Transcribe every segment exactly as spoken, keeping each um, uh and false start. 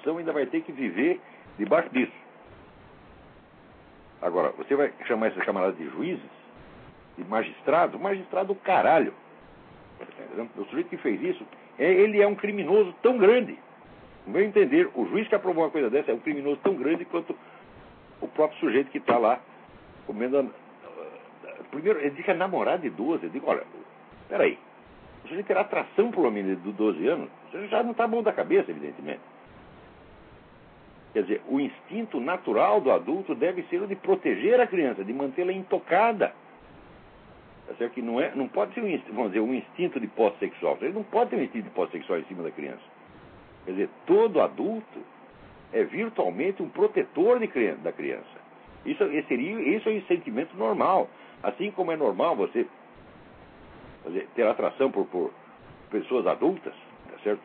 Então ainda vai ter que viver debaixo disso. Agora, você vai chamar esses camaradas de juízes, de magistrados? Magistrado do caralho. O sujeito que fez isso, ele é um criminoso tão grande. No meu entender, o juiz que aprovou uma coisa dessa é um criminoso tão grande quanto o próprio sujeito que está lá comendo a... Primeiro, ele diz que é namorado de doze. Eu digo, olha, peraí, o sujeito terá atração por uma menina de doze anos, você já não está bom da cabeça, evidentemente. Quer dizer, o instinto natural do adulto deve ser o de proteger a criança, de mantê-la intocada. Tá certo? Que não, é, não pode ser um, vamos dizer, um instinto de posse sexual. Ele não pode ter um instinto de posse sexual em cima da criança. Quer dizer, todo adulto é virtualmente um protetor de criança, da criança. Isso, seria, isso é um sentimento normal. Assim como é normal você dizer, ter atração por, por pessoas adultas, tá certo?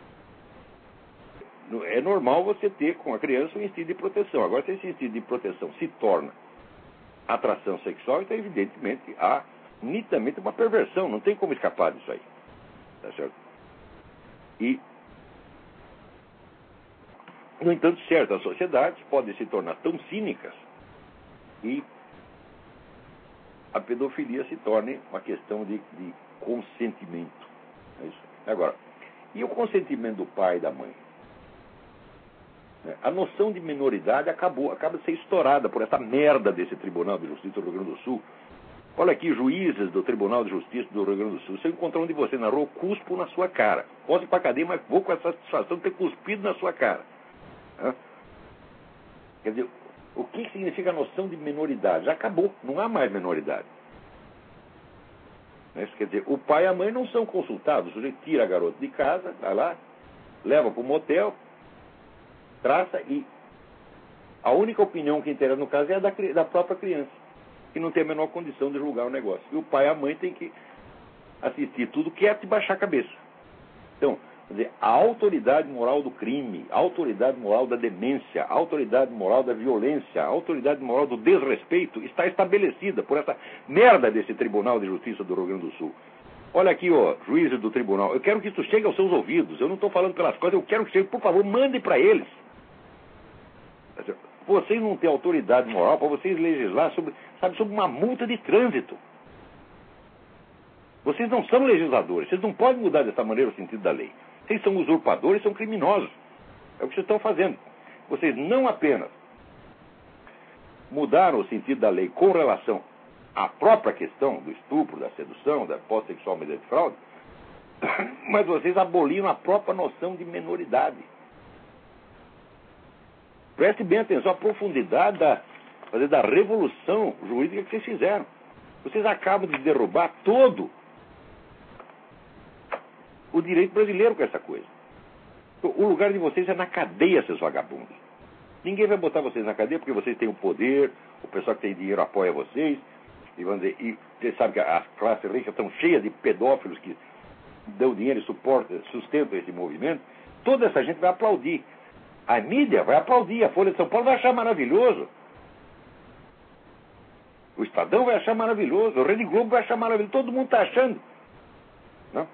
É normal você ter com a criança um instinto de proteção. Agora, se esse instinto de proteção se torna atração sexual, então, evidentemente, há nitidamente uma perversão. Não tem como escapar disso aí. Tá certo? E, no entanto, certas sociedades podem se tornar tão cínicas e a pedofilia se torne uma questão de, de consentimento. É isso. Agora, e o consentimento do pai e da mãe? A noção de minoridade acabou, acaba de ser estourada por essa merda desse Tribunal de Justiça do Rio Grande do Sul. Olha aqui, juízes do Tribunal de Justiça do Rio Grande do Sul. Se eu encontrar um de vocês na rua, eu cuspo na sua cara. Posso ir para a cadeia, mas vou com essa satisfação de ter cuspido na sua cara. Hã? Quer dizer, o que significa a noção de minoridade? Já acabou, não há mais minoridade. Isso quer dizer, o pai e a mãe não são consultados. O sujeito tira a garota de casa, vai lá, leva para o motel, traça e a única opinião que interessa no caso é a da, da própria criança, que não tem a menor condição de julgar o negócio. E o pai e a mãe têm que assistir tudo quieto e baixar a cabeça. Então, quer dizer, a autoridade moral do crime, a autoridade moral da demência, a autoridade moral da violência, a autoridade moral do desrespeito está estabelecida por essa merda desse Tribunal de Justiça do Rio Grande do Sul. Olha aqui, ó, juízes do tribunal, eu quero que isso chegue aos seus ouvidos. Eu não estou falando pelas coisas, eu quero que chegue, por favor, mande para eles. Vocês não têm autoridade moral para vocês legislar sobre, sabe, sobre uma multa de trânsito. Vocês não são legisladores, vocês não podem mudar dessa maneira o sentido da lei. Vocês são usurpadores, são criminosos. É o que vocês estão fazendo. Vocês não apenas mudaram o sentido da lei com relação à própria questão do estupro, da sedução, da posse sexual mediante fraude, mas vocês aboliram a própria noção de menoridade. Preste bem atenção à profundidade da, da revolução jurídica que vocês fizeram. Vocês acabam de derrubar todo o direito brasileiro com essa coisa. O lugar de vocês é na cadeia, seus vagabundos. Ninguém vai botar vocês na cadeia porque vocês têm o poder, o pessoal que tem dinheiro apoia vocês, e, vamos dizer, e vocês sabem que as classes ricas estão cheias de pedófilos que dão dinheiro e suportam, sustentam esse movimento. Toda essa gente vai aplaudir. A mídia vai aplaudir, a Folha de São Paulo vai achar maravilhoso. O Estadão vai achar maravilhoso, o Rede Globo vai achar maravilhoso, todo mundo está achando. Não?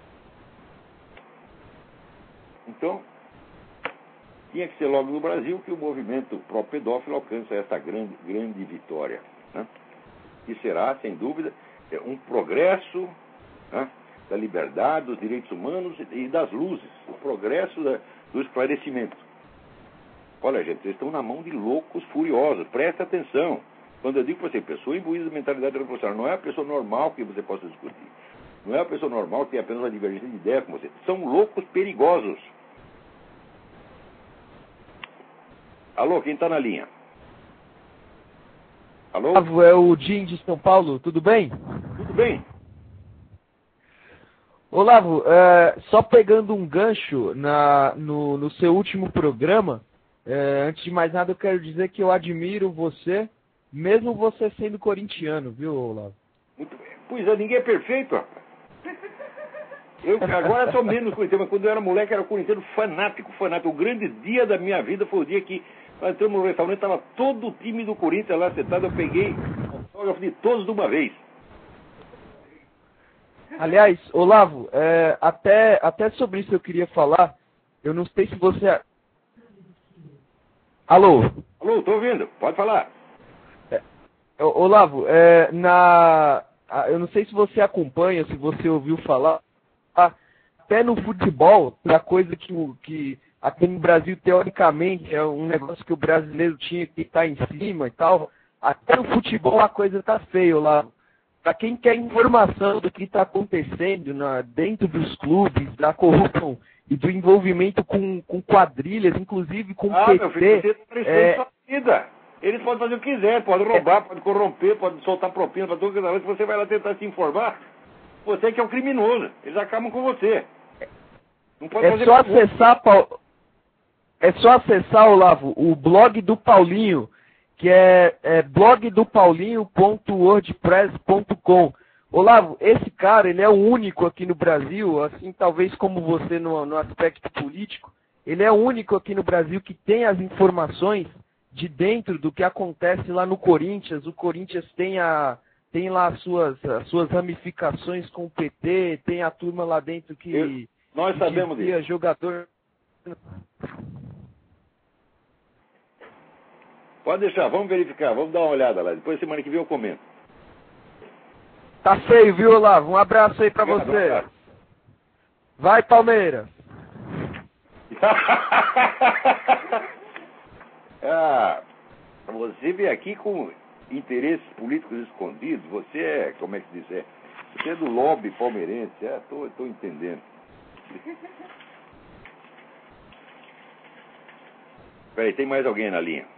Então, tinha que ser logo no Brasil que o movimento pró-pedófilo alcança essa grande, grande vitória. Né? Que será, sem dúvida, um progresso, né, da liberdade, dos direitos humanos e das luzes, o progresso da, do esclarecimento. Olha, gente, vocês estão na mão de loucos furiosos, presta atenção. Quando eu digo para você, pessoa imbuída de mentalidade revolucionária, não é a pessoa normal que você possa discutir. Não é a pessoa normal que tem apenas uma divergência de ideia com você. São loucos perigosos. Alô, quem está na linha? Alô? É o Jim de São Paulo, tudo bem? Tudo bem. Olavo, é, só pegando um gancho na, no, no seu último programa, é, antes de mais nada eu quero dizer que eu admiro você, mesmo você sendo corintiano, viu, Olavo? Muito bem. Pois é, ninguém é perfeito, rapaz. Eu agora sou menos corintiano, mas quando eu era moleque era corintiano fanático, fanático. O grande dia da minha vida foi o dia que nós entramos no restaurante, estava todo o time do Corinthians lá sentado, eu peguei autógrafo de todos de uma vez. Aliás, Olavo, é, até, até sobre isso eu queria falar. Eu não sei se você Alô? Alô, tô ouvindo, pode falar. É, Olavo, é, na, eu não sei se você acompanha, se você ouviu falar, até no futebol, a coisa que, que aqui no Brasil, teoricamente, é um negócio que o brasileiro tinha que estar em cima e tal, até no futebol a coisa tá feia, Olavo. Para quem quer informação do que está acontecendo na, dentro dos clubes, da corrupção e do envolvimento com, com quadrilhas, inclusive com ah, P T... Meu filho, você está é... sua vida. Eles podem fazer o que quiser, podem roubar, podem corromper, podem soltar propina para todo mundo. Se você vai lá tentar se informar, você que é o criminoso. Eles acabam com você. Não pode é fazer só acessar, Paulo... é só acessar, Olavo, o blog do Paulinho, que é, é blog do paulinho ponto wordpress ponto com. Olavo, esse cara, ele é o único aqui no Brasil, assim, talvez como você no, no aspecto político, ele é o único aqui no Brasil que tem as informações de dentro do que acontece lá no Corinthians. O Corinthians tem, a, tem lá as suas, as suas ramificações com o P T, tem a turma lá dentro que... Eu, nós que sabemos disso. Jogador... Pode deixar, vamos verificar, vamos dar uma olhada lá. Depois, semana que vem, eu comento. Tá feio, viu, Olavo? Um abraço aí pra Obrigado, você. um abraço. Vai, Palmeiras. ah, você vem aqui com interesses políticos escondidos. Você é, como é que se diz? É, você é do lobby palmeirense. É, tô, tô entendendo. Peraí, tem mais alguém na linha?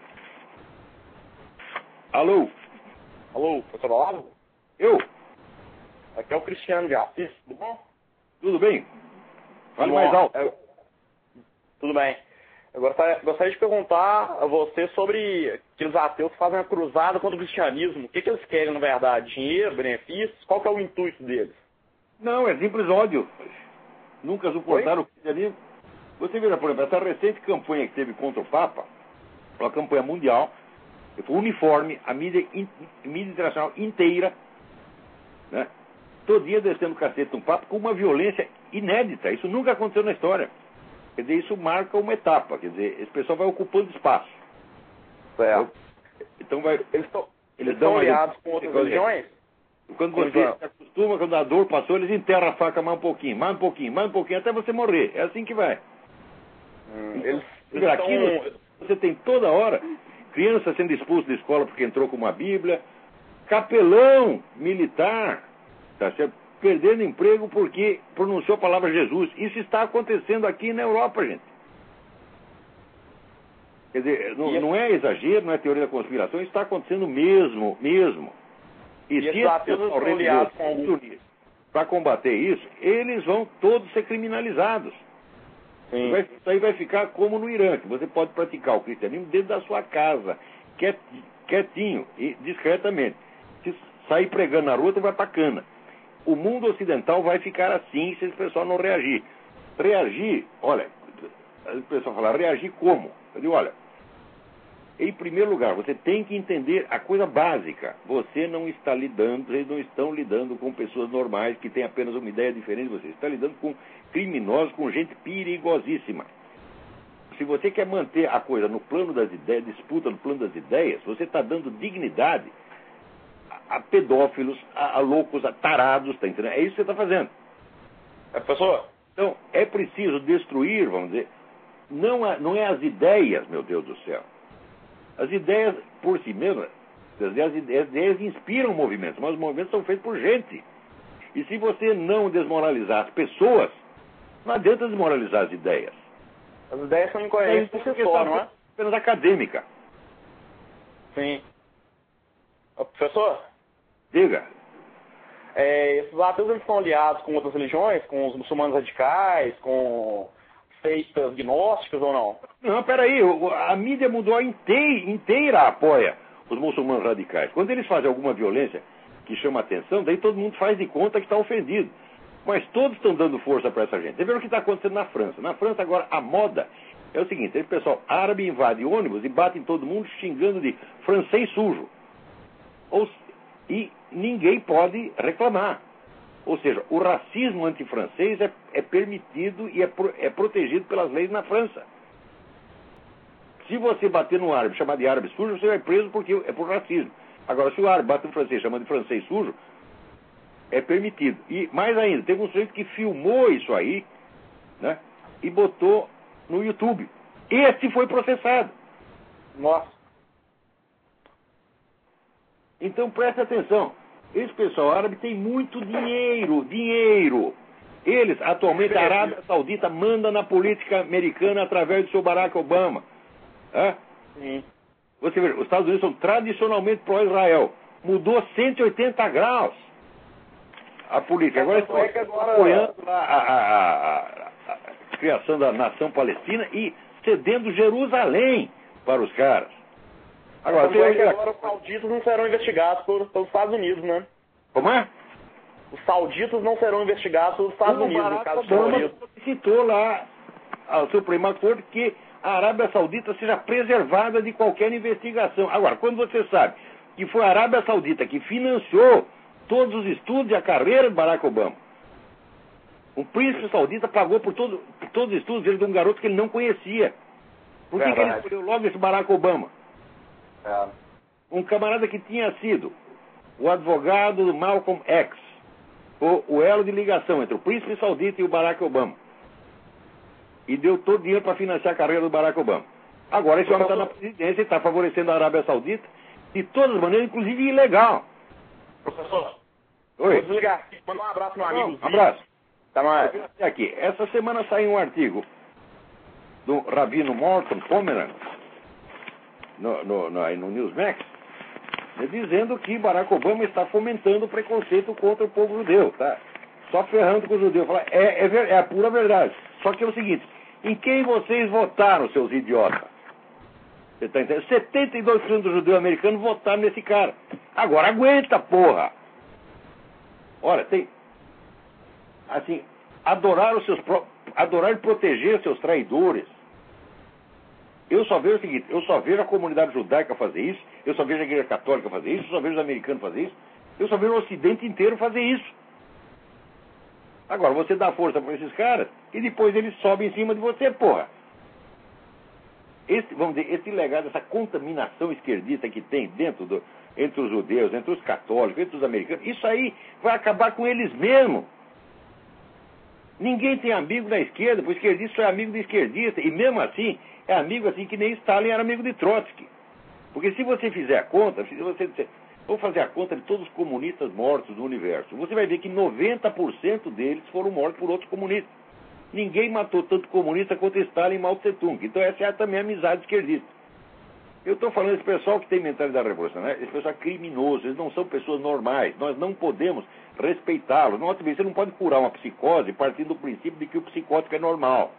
Alô? Alô, professor Olavo? Eu? Aqui é o Cristiano de Assis, tudo bom? Tudo bem? Fale Tudo mais bom. alto. Eu... Tudo bem. Eu gostaria, gostaria de perguntar a você sobre aqueles ateus que fazem uma cruzada contra o cristianismo. O que, que eles querem, na verdade? Dinheiro, benefícios? Qual que é o intuito deles? Não, é simples ódio. Nunca suportaram o cristianismo. Você vê, por exemplo, essa recente campanha que teve contra o Papa, uma campanha mundial, foi uniforme, a mídia, in, mídia internacional inteira, né? Todo dia descendo o cacete no Papa com uma violência inédita. Isso nunca aconteceu na história. Quer dizer, isso marca uma etapa. Quer dizer, esse pessoal vai ocupando espaço. Certo. Então vai... Eles estão Eles estão dão aliados com outras religiões? Quando você Quando... se acostuma, quando a dor passou, eles enterram a faca mais um pouquinho, mais um pouquinho, mais um pouquinho, até você morrer. É assim que vai. Hum, Então, eles, eles aqui estão... você tem toda hora criança sendo expulsa da escola porque entrou com uma Bíblia, capelão militar, tá certo? Perdendo emprego porque pronunciou a palavra Jesus. Isso está acontecendo aqui na Europa, gente. Quer dizer, não, não é exagero, não é teoria da conspiração, isso está acontecendo mesmo, mesmo. E, E se esses ateus estão aliados com algum... para combater isso, eles vão todos ser criminalizados. Vai, isso aí vai ficar como no Irã, que você pode praticar o cristianismo dentro da sua casa, quietinho e discretamente. Se sair pregando na rua, você vai pra cana. O mundo ocidental vai ficar assim se esse pessoal não reagir. Reagir, olha, o pessoal fala, reagir como? Eu digo, olha, em primeiro lugar, você tem que entender a coisa básica. Você não está lidando, eles não estão lidando com pessoas normais que têm apenas uma ideia diferente de você. Você está lidando com criminosos, com gente perigosíssima. Se você quer manter a coisa no plano das ideias, disputa no plano das ideias, você está dando dignidade a, a pedófilos, a, a loucos, a tarados, tá entendendo? É isso que você está fazendo. É, professor? Então, é preciso destruir, vamos dizer, não, a, não é as ideias, meu Deus do céu. As ideias, por si mesmas, as ideias, as ideias inspiram movimentos, mas os movimentos são feitos por gente. E se você não desmoralizar as pessoas, não adianta desmoralizar as ideias. As ideias são incoerentes por si só, não é? Apenas acadêmica. Sim. Ô, professor? Diga. É, esses ateus eles são aliados com outras religiões, com os muçulmanos radicais, com seitas gnósticas ou não? Não, peraí, a mídia mundial inteira, inteira apoia os muçulmanos radicais. Quando eles fazem alguma violência que chama atenção, daí todo mundo faz de conta que está ofendido. Mas todos estão dando força para essa gente. Você vê o que está acontecendo na França. Na França agora a moda é o seguinte, esse pessoal árabe invade ônibus e bate em todo mundo xingando de francês sujo. Ou, e ninguém pode reclamar. Ou seja, o racismo antifrancês é, é permitido e é, pro, é protegido pelas leis na França. Se você bater no árabe, chamar de árabe sujo, você vai preso porque é por racismo. Agora, se o árabe bate no francês, chamando de francês sujo, é permitido. E mais ainda, teve um sujeito que filmou isso aí, né, e botou no YouTube. Esse foi processado. Nossa. Então preste atenção. Esse pessoal árabe tem muito dinheiro, dinheiro. Eles, atualmente, a Arábia Saudita manda na política americana através do seu Barack Obama. É? Sim. Você vê, os Estados Unidos são tradicionalmente pró-Israel. Mudou cento e oitenta graus a política. Agora estão apoiando a, a, a, a, a criação da nação palestina e cedendo Jerusalém para os caras. Agora, você é que agora os sauditas não serão investigados por, pelos Estados Unidos, né? Como é? Os sauditas não serão investigados pelos Estados o Unidos, no caso do terrorismo. Citou lá ao Suprema Corte que a Arábia Saudita seja preservada de qualquer investigação. Agora, quando você sabe que foi a Arábia Saudita que financiou todos os estudos e a carreira de Barack Obama, o príncipe saudita pagou por, todo, por todos os estudos dele de um garoto que ele não conhecia. Por que, que ele escolheu logo esse Barack Obama? É. Um camarada que tinha sido o advogado do Malcolm X, o, o elo de ligação entre o príncipe saudita e o Barack Obama. E deu todo o dinheiro para financiar a carreira do Barack Obama. Agora esse homem está na presidência e está favorecendo a Arábia Saudita de todas as maneiras, inclusive ilegal. Professor, oi. Vou desligar. Manda um abraço no amigo. Um abraço. Tá mais. Aqui. Essa semana saiu um artigo do Rabino Morton Pomeranz no, no, no, no Newsmax, dizendo que Barack Obama está fomentando o preconceito contra o povo judeu, tá? Só ferrando com os judeus. Fala, é, é, é a pura verdade. Só que é o seguinte, em quem vocês votaram, seus idiotas? Você tá entendendo? setenta e dois por cento dos judeus americanos votaram nesse cara. Agora aguenta, porra! Olha, tem... Assim, adorar os seus... Adorar e proteger seus traidores. Eu só vejo o seguinte, eu só vejo a comunidade judaica fazer isso, eu só vejo a igreja católica fazer isso, eu só vejo os americanos fazer isso, eu só vejo o ocidente inteiro fazer isso. Agora, você dá força para esses caras e depois eles sobem em cima de você, porra. Esse, vamos dizer, esse legado, essa contaminação esquerdista que tem dentro do, entre os judeus, entre os católicos, entre os americanos, isso aí vai acabar com eles mesmos. Ninguém tem amigo da esquerda, porque o esquerdista só é amigo do esquerdista, e mesmo assim, é amigo assim que nem Stalin era amigo de Trotsky. Porque se você fizer a conta, se você disser, vou fazer a conta de todos os comunistas mortos do universo, você vai ver que noventa por cento deles foram mortos por outros comunistas. Ninguém matou tanto comunista quanto Stalin e Mao Tse-tung. Então essa é também a amizade esquerdista. Eu estou falando desse pessoal que tem mentalidade revolucionária, esse pessoal é criminoso, eles não são pessoas normais, nós não podemos respeitá-los. Você não pode curar uma psicose partindo do princípio de que o psicótico é normal.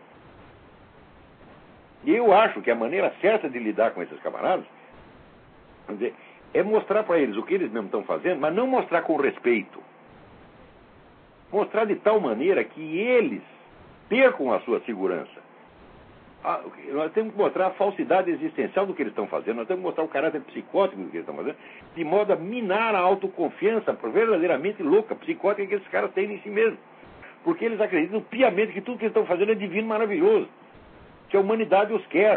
E eu acho que a maneira certa de lidar com esses camaradas dizer, é mostrar para eles o que eles mesmos estão fazendo, mas não mostrar com respeito. Mostrar de tal maneira que eles percam a sua segurança. Ah, nós temos que mostrar a falsidade existencial do que eles estão fazendo, nós temos que mostrar o caráter psicótico do que eles estão fazendo, de modo a minar a autoconfiança verdadeiramente louca, psicótica que esses caras têm em si mesmos. Porque eles acreditam piamente que tudo que eles estão fazendo é divino, maravilhoso, que a humanidade os quer.